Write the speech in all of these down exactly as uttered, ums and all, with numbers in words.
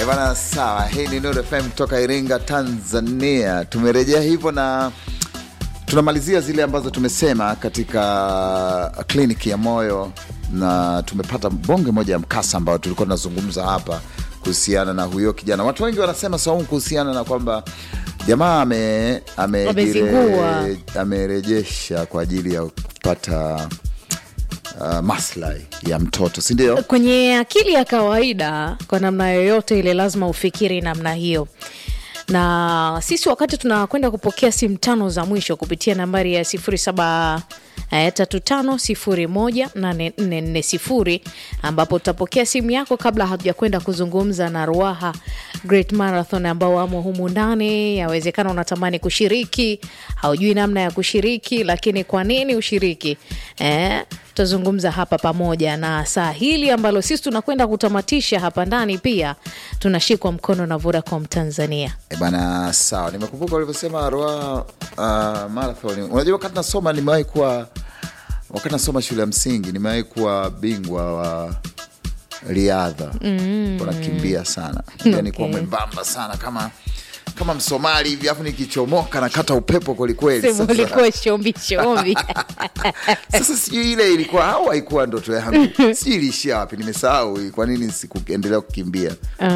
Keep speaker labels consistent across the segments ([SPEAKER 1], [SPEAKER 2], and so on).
[SPEAKER 1] Eh bana, sawa. Hii ni Nuru F M kutoka Iringa, Tanzania. Tumerejea hivyo na tunamalizia zile ambazo tumesema katika kliniki ya moyo, na tumepata bonge moja ya mkasa ambao tulikuwa tunazungumza hapa kuhusiana na huyo kijana. Watu wengi wanasema saumu kuhusiana na kwamba jamaa ame ame amerejesha kwa ajili ya kupata Uh, maslahi ya mtoto, si ndio?
[SPEAKER 2] Kwenye akili ya kawaida kwa namna yoyote ile lazima ufikiri namna hiyo. Na sisi wakati tunakwenda kupokea simu tano za mwisho kupitia nambari ya sifuri saba tatu tano sifuri moja nane nne nne sifuri, ambapo tutapokea simu yako kabla hatujakwenda kuzungumza na Ruaha Great Marathon ambao wamo humu ndani. Yawezekana unatamani kushiriki, haujui namna ya kushiriki, lakini kwa nini ushiriki? Eh, tutazungumza hapa pamoja, na saa hili ambalo sisi tunakwenda kutamatisha hapa ndani pia tunashikwa mkono na Vodacom Tanzania.
[SPEAKER 1] E bana, sawa. Nimekumbuka ulivyosema Ruaha uh, Marathon. Unajua wakati nasoma nimewahi kuwa wakati nasoma shule ya msingi nimewahi kuwa bingwa wa riadha. Mm. Kuna kimbia sana. Okay. Yani kwa mwembamba sana kama kama Msomali hivi, afu nikichomoka na kata upepo kweli kweli.
[SPEAKER 2] Sasa ilikuwa shombi shombi.
[SPEAKER 1] Sasa sijui ile ilikuwa au haikuwa ndoto yangu. Sijui ilishia wapi, nimesahau kwa nini sikuendelea kukimbia.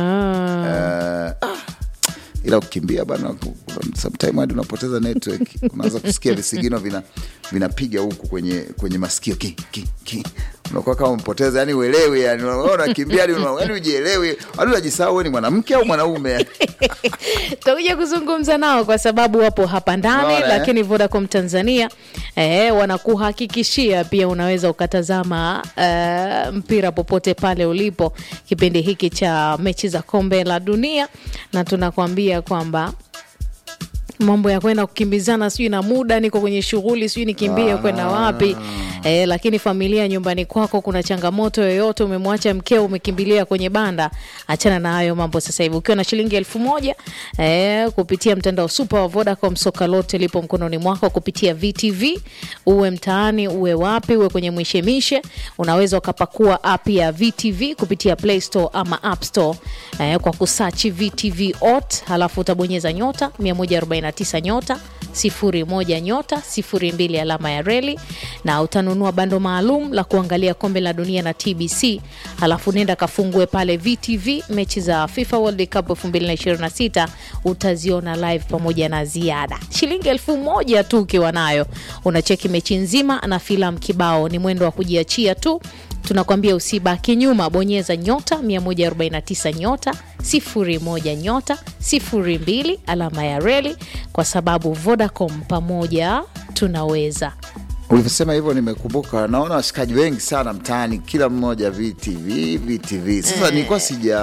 [SPEAKER 1] Ah. Uh, ila kukimbia bana, sometimes hadi unapoteza network. Unaanza kusikia visigino vina vinapiga huku kwenye kwenye masikio ki ki ki. Unakuwa kama umpoteza, yani uelewe, yani unaona kimbia, yani unaona ujielewe, hadi unajisahau wewe ni mwanamke au mwanaume.
[SPEAKER 2] Tutakuja kuzungumza nao kwa sababu wapo hapa ndani. Wala, lakini Vodacom Tanzania eh wanakuhakikishia pia unaweza ukatazama uh, mpira popote pale ulipo kipindi hiki cha mechi za kombe la dunia, na tunakwambia kwamba mambo ya kwenda kukimbizana sijui na muda niko kwenye shughuli sijui nikimbie kwenda wapi. Eh, lakini familia nyumbani kwako kuna changamoto yoyote, umemwacha mkeo umekimbilia kwenye banda, achana na hayo mambo sasa hivi. Ukiwa na shilingi elfu moja eh, kupitia mtandao super wa Vodacom, soka lote lipo mkononi mwako kupitia V T V. Uwe mtaani, uwe wapi, uwe kwenye mwishemishe, unaweza ukapakua app ya V T V kupitia Play Store ama App Store eh, kwa kusearch V T V O T, halafu utabonyeza nyota mia moja arobaini na tisa nyota sifuri moja nyota sifuri mbili alama ya reli, na utanunua bando maalum la kuangalia kombe la dunia na T B C. Halafu nenda kafungue pale V T V mechi za FIFA World Cup elfu mbili na ishirini na sita, utaziona live pamoja na ziada. Shilingi elfu moja tu ukiwa nayo unacheki mechi nzima na filamu kibao. Ni mwendo wa kujiachia tu. Tunakwambia usibaki nyuma, bonyeza nyota mia moja arobaini na tisa nyota sifuri moja nyota sifuri mbili alama ya reli, kwa sababu Vodacom, pamoja tunaweza.
[SPEAKER 1] Ulivyosema hivyo nimekumbuka, naona washikaji wengi sana mtaani, kila mmoja V T V V T V. Sasa eh, nilikuwa sija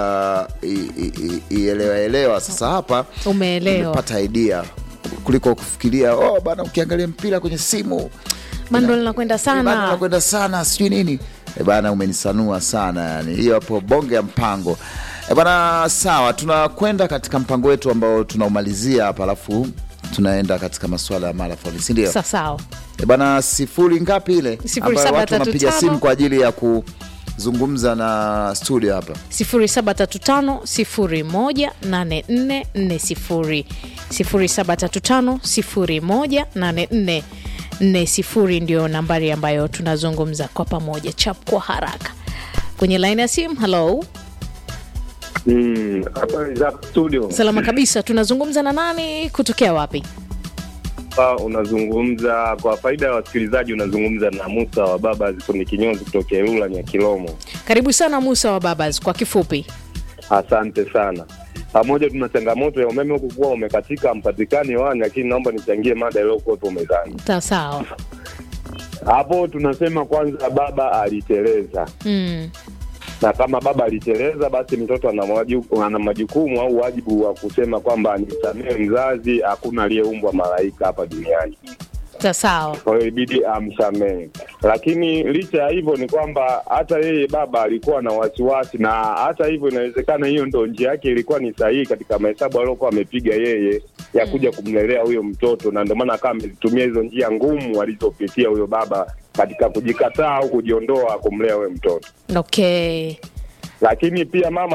[SPEAKER 1] ielewa elewa. Sasa hapa
[SPEAKER 2] umeelewa,
[SPEAKER 1] nimepata idea kuliko kufikiria oh bana ukiangalia mpira kwenye simu
[SPEAKER 2] bando linakwenda sana,
[SPEAKER 1] bando linakwenda sana sijui nini. E bana, umenisanua sana yani. Hiyo hapo bonge ya mpango. E bana, sawa, tunakwenda katika mpango wetu ambao tunaumalizia hapa, alafu tunaenda katika masuala ya marathon, si ndio?
[SPEAKER 2] Sawa.
[SPEAKER 1] E bana, sifuri ngapi ile ambayo watu wanapiga simu kwa ajili ya kuzungumza na studio hapa?
[SPEAKER 2] sifuri saba tatu tano sifuri moja nane nne nne sifuri sifuri saba tatu tano sifuri moja nane nne nne sifuri ndio nambari ambayo tunazungumza kwa pamoja chap kwa haraka. Kwenye line ya simu, hello.
[SPEAKER 3] Mm, hapa za studio.
[SPEAKER 2] Salama kabisa. Tunazungumza na nani, kutokea wapi?
[SPEAKER 3] Ah, unazungumza kwa faida ya wasikilizaji, unazungumza na Musa wa Babas ni kinyozi kutoka Ilula Nyakilomo.
[SPEAKER 2] Karibu sana Musa wa Babas, kwa kifupi.
[SPEAKER 3] Asante sana. Pamoja tuna changamoto ya umeme huko kwa umekatika mpatikani wani, lakini naomba nichangie mada ile huko hapo mezani.
[SPEAKER 2] Sawa.
[SPEAKER 3] Hapo tunasema kwanza baba aliteleza.
[SPEAKER 2] Mm.
[SPEAKER 3] Na kama baba aliteleza, basi mtoto ana majukumu au wajibu wa kusema kwamba nisamee mzazi, hakuna aliyeumbwa malaika hapa duniani.
[SPEAKER 2] Sawa.
[SPEAKER 3] Kwa hiyo ibidi amsamee. Lakini licha ya hivyo ni kwamba hata yeye baba alikuwa na wasiwasi, na hata hivyo inawezekana hiyo ndio njia yake ilikuwa ni sahihi katika mahesabu aliyokuwa amepiga yeye ya kuja kumlelea huyo mtoto, na ndio maana akawa ametumia hizo njia ngumu alizopitia huyo baba katika kujikataa au kujiondoa kumlea huyo mtoto.
[SPEAKER 2] Okay.
[SPEAKER 3] Lakini pia mama